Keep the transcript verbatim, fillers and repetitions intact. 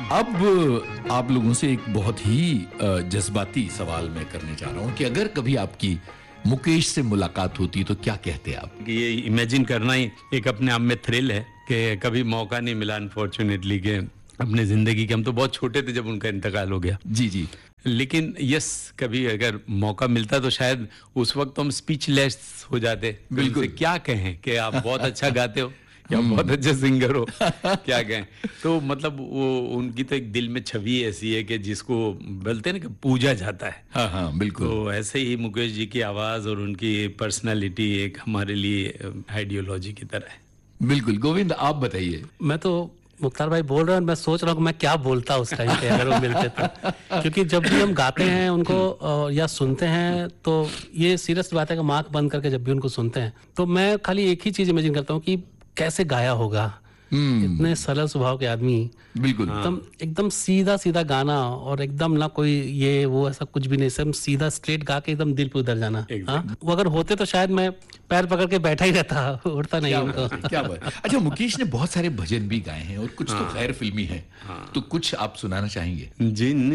अब आप लोगों से एक बहुत ही अ, जज्बाती सवाल मैं करने जा रहा हूं कि अगर कभी आपकी मुकेश से मुलाकात होती तो क्या कहते आप? कि ये इमेजिन करना ही एक अपने आप में थ्रिल है कि कभी मौका नहीं मिला अनफॉर्चुनेटली के अपने जिंदगी के, हम तो बहुत छोटे थे जब उनका इंतकाल हो गया। जी जी। लेकिन यस, कभी अगर मौका मिलता तो शायद उस वक्त हम स्पीचलेस हो जाते। बिल्कुल। उनसे क्या कहें कि आप बहुत अच्छा गाते हो या बहुत अच्छे सिंगर हो, क्या कहें। तो मतलब वो उनकी तो एक दिल में छवि ऐसी है कि जिसको बोलते हैं ना कि पूजा जाता है। हाँ हाँ बिल्कुल। तो ऐसे ही मुकेश जी की आवाज़ और उनकी पर्सनालिटी एक हमारे लिए आइडियोलॉजी की तरह है। बिल्कुल। गोविंद आप बताइए। मैं तो मुख्तार भाई बोल रहे हैं, मैं सोच रहा हूँ मैं क्या बोलता उस टाइम पे अगर वो मिलते तो, क्योंकि जब भी हम गाते हैं उनको अ, या सुनते हैं तो ये सीरियस बात है कि आंख बंद करके जब भी उनको सुनते हैं तो मैं खाली एक ही चीज इमेजिन करता हूँ कि कैसे गाया होगा। इतने सरल स्वभाव के आदमी, बिल्कुल। एकदम एकदम सीधा सीधा गाना और एकदम ना कोई ये वो ऐसा कुछ भी नहीं, सब सीधा स्ट्रेट गा के एकदम दिल पे उतर जाना। हाँ, वो अगर होते तो शायद मैं पैर पकड़ के बैठा ही रहता, उड़ता नहीं क्या उनको। बात है, क्या बात है। अच्छा, मुकेश ने बहुत सारे भजन भी गाए हैं और कुछ तो गैर फिल्मी है, तो कुछ आप सुनाना चाहेंगे? जिन